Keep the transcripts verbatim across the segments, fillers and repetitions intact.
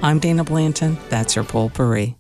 I'm Dana Blanton. That's your Potpourri.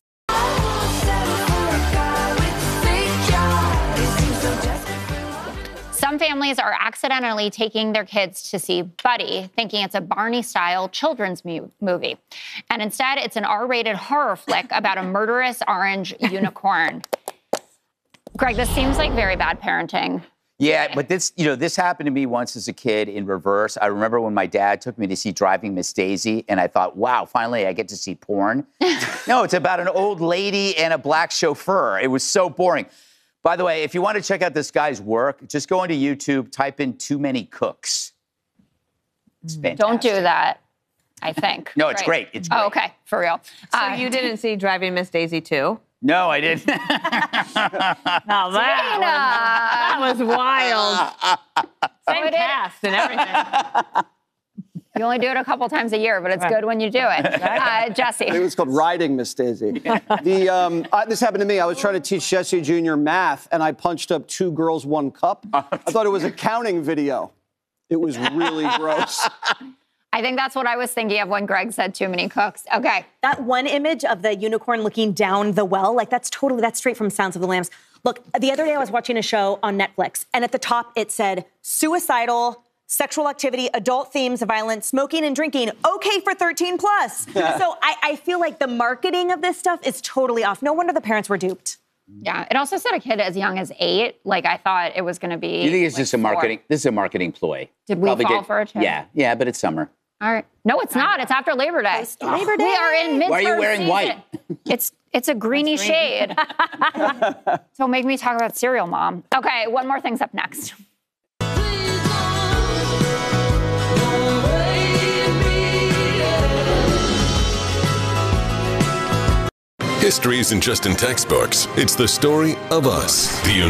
Some families are accidentally taking their kids to see Buddy, thinking it's a Barney-style children's mu- movie. And instead, it's an R-rated horror flick about a murderous orange unicorn. Greg, this seems like very bad parenting. Yeah, but this, you know, this happened to me once as a kid in reverse. I remember when my dad took me to see Driving Miss Daisy, and I thought, wow, finally I get to see porn. No, it's about an old lady and a black chauffeur. It was so boring. By the way, if you want to check out this guy's work, just go into YouTube, type in Too Many Cooks. It's fantastic. Don't do that, I think. No, it's right. great. It's great. Oh, okay, for real. So Uh, you didn't see Driving Miss Daisy too? No, I didn't. Now that, that was wild. Same cast and everything. You only do it a couple times a year, but it's good when you do it. Uh, Jesse. It was called Riding Miss Daisy. The um, uh, this happened to me. I was trying to teach Jesse Junior math, and I punched up two girls, one cup. I thought it was a counting video. It was really gross. I think that's what I was thinking of when Greg said too many cooks. Okay. That one image of the unicorn looking down the well, like that's totally, that's straight from Sounds of the Lambs. Look, the other day I was watching a show on Netflix, and at the top it said, suicidal, sexual activity, adult themes of violence, smoking and drinking, okay for thirteen plus. So I, I feel like the marketing of this stuff is totally off. No wonder the parents were duped. Yeah, it also said a kid as young as eight. Like, I thought it was going to be. You think it's like just a marketing, four. this is a marketing ploy. Did we Probably fall get- for it? Too? Yeah, yeah, but it's summer. All right. No, it's not. It's after Labor Day. Labor Day. We are in midterm Why are you wearing season. white? It's it's a greeny green. shade. So make me talk about cereal, Mom. Okay, one more thing's up next. History isn't just in textbooks. It's the story of us. The